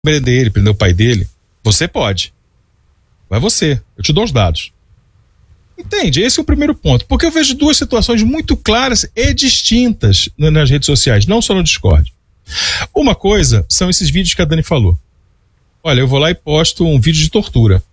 prender ele, prender o pai dele. Você pode. Vai você. Eu te dou os dados. Entende? Esse é o primeiro ponto. Porque eu vejo duas situações muito claras e distintas nas redes sociais, não só no Discord. Uma coisa são esses vídeos que a Dani falou. Olha, eu vou lá e posto um vídeo de tortura.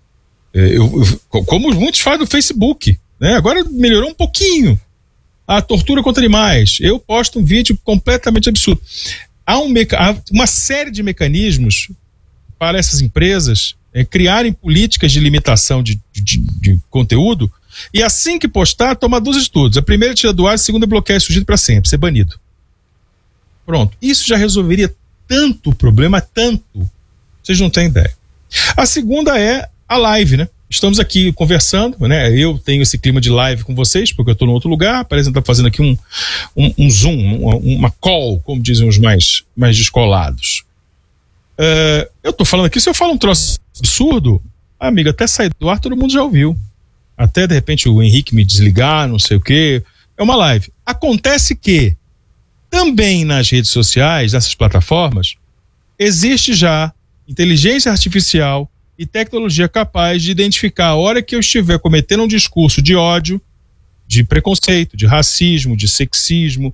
Como muitos fazem no Facebook, né? Agora melhorou um pouquinho. A tortura contra animais. Eu posto um vídeo completamente absurdo. Há uma série de mecanismos para essas empresas criarem políticas de limitação de conteúdo e assim que postar, tomar duas atitudes. A primeira é tirar do ar, a segunda é bloquear esse sujeito para sempre, ser banido. Pronto. Isso já resolveria tanto o problema, tanto. Vocês não têm ideia. A segunda é a live, né? Estamos aqui conversando, né? Eu tenho esse clima de live com vocês, porque eu estou em outro lugar, parece que estar fazendo aqui um Zoom, uma call, como dizem os mais descolados. Eu estou falando aqui, se eu falo um troço absurdo, amigo, até sair do ar todo mundo já ouviu. Até de repente o Henrique me desligar, não sei o quê. É uma live. Acontece que também nas redes sociais, nessas plataformas, existe já inteligência artificial e tecnologia capaz de identificar a hora que eu estiver cometendo um discurso de ódio, de preconceito, de racismo, de sexismo,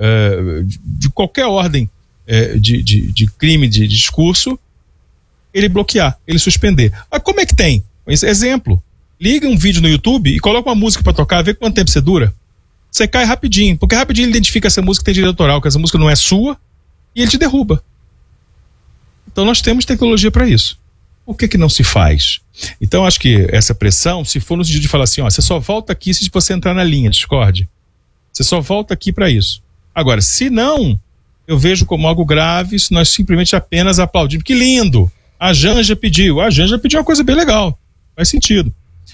de qualquer ordem de crime de discurso, ele bloquear, ele suspender. Mas como é que tem? Exemplo, liga um vídeo no YouTube e coloca uma música para tocar, vê quanto tempo você dura. Você cai rapidinho, porque rapidinho ele identifica essa música que tem direito autoral, que essa música não é sua, e ele te derruba. Então nós temos tecnologia para isso. Por que não se faz? Então acho que essa pressão, se for no sentido de falar assim, ó, você só volta aqui se você entrar na linha, Discord. Você só volta aqui para isso. Agora, se não, eu vejo como algo grave se nós simplesmente apenas aplaudimos. Que lindo! A Janja pediu uma coisa bem legal. Faz sentido.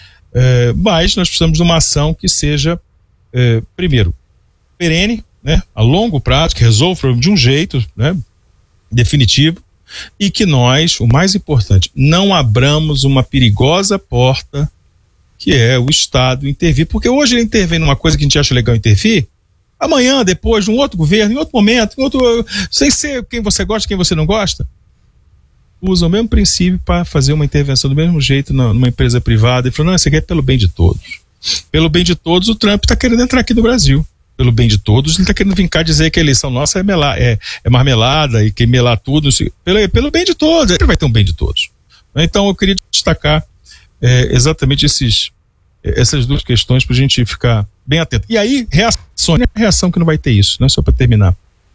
Mas nós precisamos de uma ação que seja, primeiro, perene, né, a longo prazo, que resolva o problema de um jeito, né, definitivo. E que nós, o mais importante, não abramos uma perigosa porta que é o Estado intervir, porque hoje ele intervém numa coisa que a gente acha legal intervir, amanhã, depois, num outro governo, em outro momento, sem ser quem você gosta, quem você não gosta, usa o mesmo princípio para fazer uma intervenção do mesmo jeito numa empresa privada e falou, não, isso aqui é pelo bem de todos. Pelo bem de todos, o Trump está querendo entrar aqui no Brasil. Pelo bem de todos, ele está querendo vir cá dizer que a eleição nossa é marmelada e que melar tudo. Pelo bem de todos, ele vai ter um bem de todos. Então eu queria destacar exatamente essas duas questões para a gente ficar bem atento. E aí, reação que não vai ter isso, né? Só para terminar.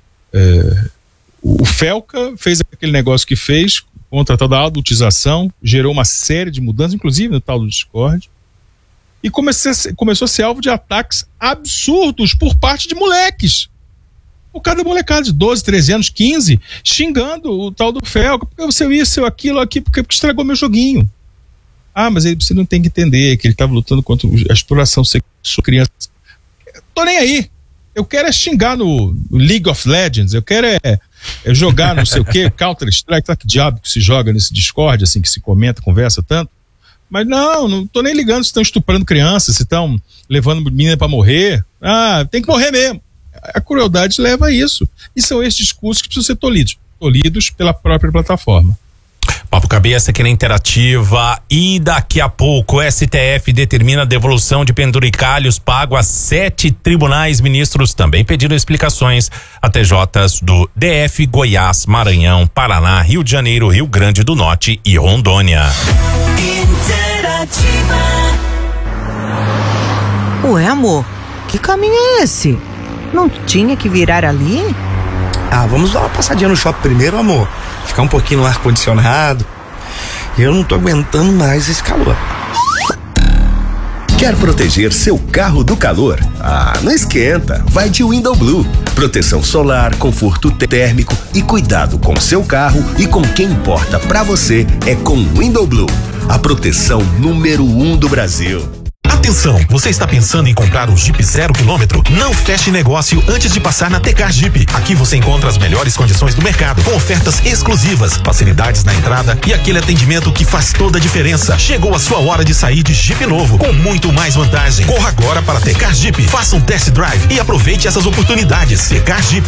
O Felca fez aquele negócio que fez contra a tal da adultização, gerou uma série de mudanças, inclusive no tal do Discord. E começou a ser alvo de ataques absurdos por parte de moleques. Por cada molecada de 12, 13 anos, 15, xingando o tal do Felca, porque você isso, aquilo, aqui, porque estragou meu joguinho. Mas você não tem que entender que ele estava lutando contra a exploração sexual de crianças. Tô nem aí. Eu quero xingar no League of Legends, eu quero jogar não sei o que, Counter-Strike, sabe que diabo que se joga nesse Discord, assim, que se comenta, conversa tanto. Mas não tô nem ligando se estão estuprando crianças, se estão levando menina para morrer. Tem que morrer mesmo. A crueldade leva a isso. E são esses discursos que precisam ser tolhidos pela própria plataforma. Papo Cabeça aqui na Interativa. E daqui a pouco o STF determina a devolução de penduricalhos pago a 7 tribunais. Ministros também pediram explicações a TJs do DF, Goiás, Maranhão, Paraná, Rio de Janeiro, Rio Grande do Norte e Rondônia. Ué, amor, que caminho é esse? Não tinha que virar ali? Vamos dar uma passadinha no shopping primeiro, amor. Ficar um pouquinho no ar-condicionado. Eu não tô aguentando mais esse calor. Quer proteger seu carro do calor? Não esquenta, vai de Window Blue. Proteção solar, conforto térmico e cuidado com seu carro e com quem importa pra você é com Window Blue, a proteção número 1 do Brasil. Atenção, você está pensando em comprar um Jeep 0 km? Não feche negócio antes de passar na Tecar Jeep. Aqui você encontra as melhores condições do mercado, com ofertas exclusivas, facilidades na entrada e aquele atendimento que faz toda a diferença. Chegou a sua hora de sair de Jeep novo, com muito mais vantagem. Corra agora para Tecar Jeep, faça um test drive e aproveite essas oportunidades. Tecar Jeep,